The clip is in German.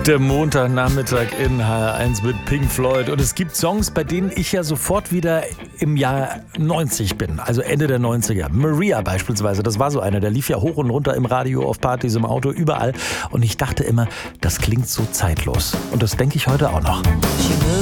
Der Montagnachmittag in HR1 mit Pink Floyd. Und es gibt Songs, bei denen ich ja sofort wieder im Jahr 90 bin. Also Ende der 90er. Maria beispielsweise, das war so einer. Der lief ja hoch und runter im Radio, auf Partys, im Auto, überall. Und ich dachte immer, das klingt so zeitlos. Und das denke ich heute auch noch.